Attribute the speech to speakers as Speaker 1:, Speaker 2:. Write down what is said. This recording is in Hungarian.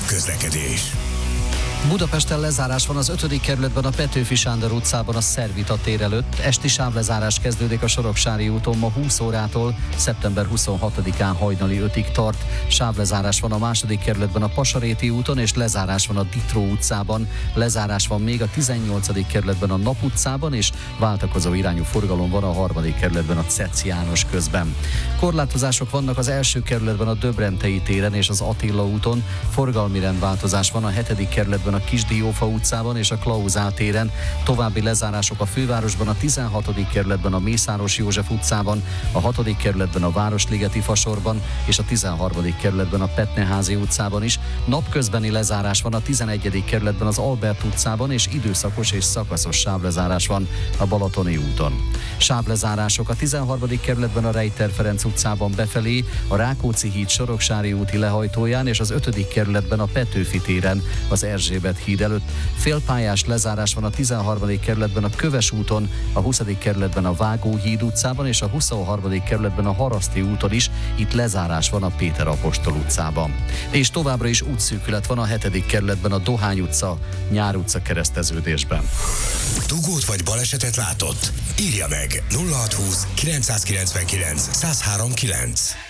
Speaker 1: közlekedés.
Speaker 2: Budapesten lezárás van az 5. kerületben a Petőfi Sándor utcában a Szervita tér előtt. Esti sávlezárás kezdődik a Soroksári úton ma 20 órától, szeptember 26-án hajnali 5-ig tart. Sávlezárás van a 2. kerületben a Pasaréti úton, és lezárás van a Ditró utcában. Lezárás van még a 18. kerületben a Nap utcában, és váltakozó irányú forgalom van a 3. kerületben a Cec János közben. Korlátozások vannak az 1. kerületben a Döbrentei téren és az Attila úton. Forgalmi rendváltozás van a 7. kerületben a Kisdiófa utcában és a Klauzál téren. További lezárások a fővárosban, a 16. kerületben a Mészáros József utcában, a 6. kerületben a Városligeti Fasorban és a 13. kerületben a Petneházi utcában is. Napközbeni lezárás van a 11. kerületben az Albert utcában, és időszakos és szakaszos sávlezárás van a Balatoni úton. Sávlezárások a 13. kerületben a Rejter Ferenc utcában befelé, a Rákóczi híd Soroksári úti lehajtóján és az 5. kerületben a Petőfi téren az Erzsébet híd előtt. Félpályás lezárás van a 13. kerületben a Köves úton, a 20. kerületben a Vágóhíd utcában és a 23. kerületben a Haraszti úton is. Itt lezárás van a Péter Apostol utcában. És továbbra is útszűkület van a 7. kerületben a Dohány utca, Nyár utca kereszteződésben.
Speaker 1: Dugót vagy balesetet látott? Írja meg 0620 999 1039.